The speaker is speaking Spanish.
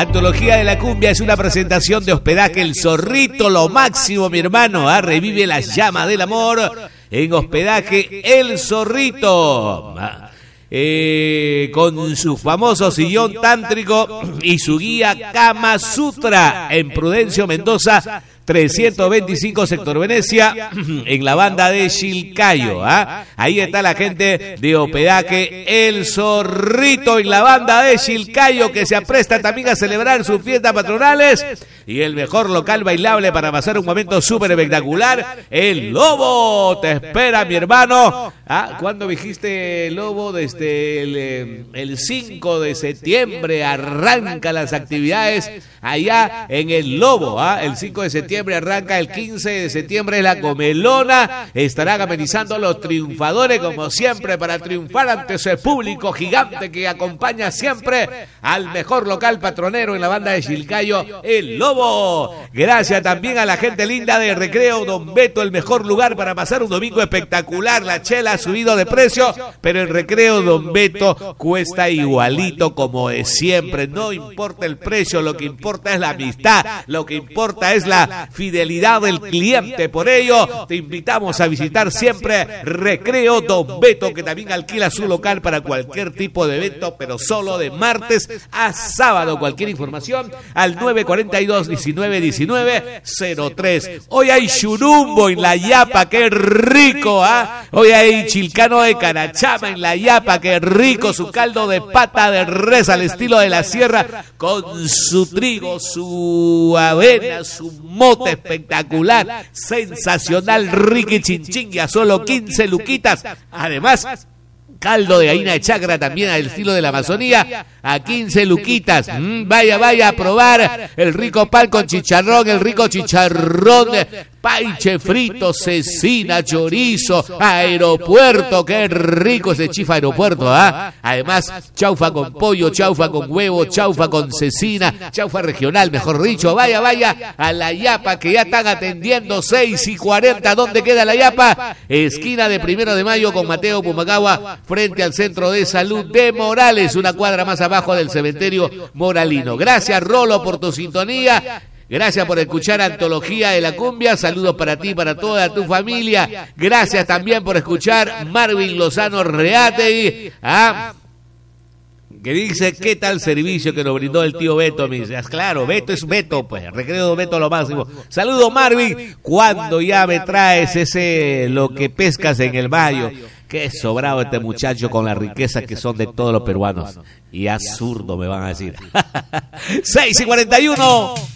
Antología de la Cumbia es una presentación de hospedaje El Zorrito, lo máximo, mi hermano. Revive las llamas del amor en hospedaje El Zorrito. Con su famoso sillón tántrico y su guía Kama Sutra en Prudencio Mendoza 325 sector Venecia, en la banda de Chilcayo. Ahí está la gente de hospedaje El Zorrito en la banda de Chilcayo, que se apresta también a celebrar sus fiestas patronales, y el mejor local bailable para pasar un momento súper espectacular. El Lobo te espera, mi hermano. ¿Cuándo dijiste, Lobo? Desde el 5 de septiembre arranca las actividades allá en el Lobo. El 5 de septiembre arranca, el 15 de septiembre es la comelona. Estarán amenizando los triunfadores como siempre para triunfar ante ese público gigante que acompaña siempre al mejor local patronero en la banda de Chilcayo, el Lobo. Gracias también a la gente linda de Recreo Don Beto, el mejor lugar para pasar un domingo espectacular. La chela ha subido de precio, pero el Recreo Don Beto cuesta igualito como de siempre. No importa el precio, lo que importa es la amistad, lo que importa es la fidelidad del cliente. Por ello, te invitamos a visitar siempre Recreo Don Beto, que también alquila su local para cualquier tipo de evento, pero solo de martes a sábado. Cualquier información al 942-1919-03. Hoy hay churumbo en la Yapa, qué rico. Hoy hay chilcano de Carachama en la Yapa, qué rico. Su caldo de pata de res al estilo de la sierra, con su trigo, su avena, su mote espectacular, sensacional, rico y chinchín, a solo 15 luquitas. Además, caldo de gallina de chacra también al estilo de la Amazonía a 15 luquitas. Vaya a probar el rico pan con chicharrón, el rico chicharrón, paiche frito, cecina, chorizo, aeropuerto, qué rico ese chifa aeropuerto. Además, chaufa con pollo, chaufa con huevo, chaufa con cecina, chaufa regional, mejor dicho. Vaya a la Yapa, que ya están atendiendo 6:40. ¿Dónde queda la Yapa? Esquina de 1 de Mayo con Mateo Pumacagua, frente al Centro de Salud de Morales, una cuadra más abajo del cementerio moralino. Gracias, Rolo, por tu sintonía. Gracias por escuchar Antología de la Cumbia. Saludos para ti, para toda tu familia. Gracias también por escuchar Marvin Lozano Reategui. Que dice, ¿qué tal servicio que nos brindó el tío Beto? Me dice, claro, Beto es Beto, pues, Recreo Beto lo máximo. Saludos, Marvin. ¿Cuándo ya me traes lo que pescas en el mayo? Qué sobrado este muchacho con la riqueza que son de todos los peruanos. Y absurdo me van a decir. 6:41.